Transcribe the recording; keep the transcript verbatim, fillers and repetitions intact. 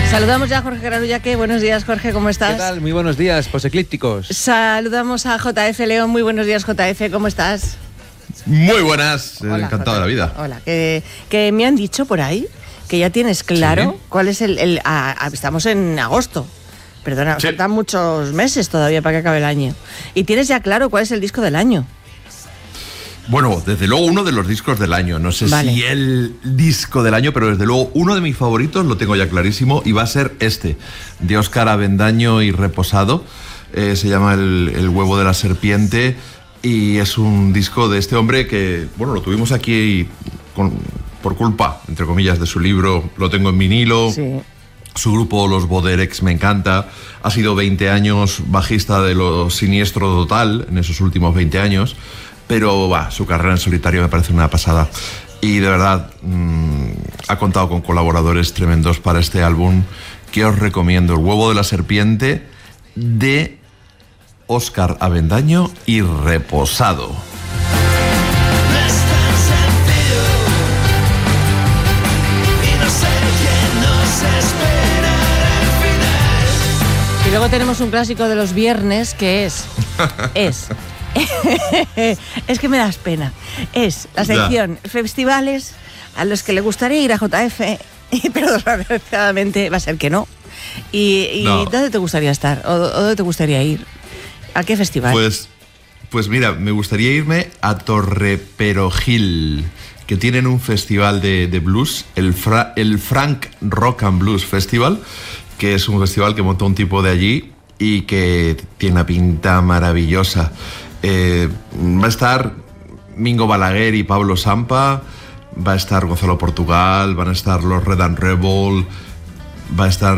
Saludamos ya a Jorge Granullaque. Buenos días, Jorge, ¿cómo estás? ¿Qué tal? Muy buenos días, poseclípticos. Saludamos a J F León. Muy buenos días, J F, ¿cómo estás? Muy buenas, Hola, encantado J F. de la vida. Hola, que, que me han dicho por ahí que ya tienes claro ¿Sí? cuál es el... el a, a, estamos en agosto. Perdona, Sí. faltan muchos meses todavía para que acabe el año. Y tienes ya claro cuál es el disco del año. Bueno, desde luego uno de los discos del año. No sé Vale. si el disco del año, pero desde luego uno de mis favoritos, lo tengo ya clarísimo, y va a ser este, de Óscar Avendaño y Reposado. Eh, se llama el, el huevo de la serpiente y es un disco de este hombre que, bueno, lo tuvimos aquí con, por culpa, entre comillas, de su libro. Lo tengo en vinilo. Sí. Su grupo, los Boderex, me encanta. Ha sido veinte años bajista de Lo Siniestro Total en esos últimos veinte años. Pero bah, su carrera en solitario me parece una pasada. Y de verdad, mmm, ha contado con colaboradores tremendos para este álbum que os recomiendo. El huevo de la serpiente de Óscar Avendaño y Reposado. Y luego tenemos un clásico de los viernes que es... es... es que me das pena. Es la sección ya. Festivales a los que le gustaría ir a J F, pero desgraciadamente va a ser que no. ¿Y, y no. dónde te gustaría estar? ¿O, ¿O dónde te gustaría ir? ¿A qué festival? Pues, pues mira, me gustaría irme a Torreperogil, que tienen un festival de, de blues, el, Fra, el Frank Rock and Blues Festival, que es un festival que montó un tipo de allí y que tiene una pinta maravillosa. Eh, va a estar Mingo Balaguer y Pablo Sampa, va a estar Gonzalo Portugal, van a estar los Red and Rebel, va a estar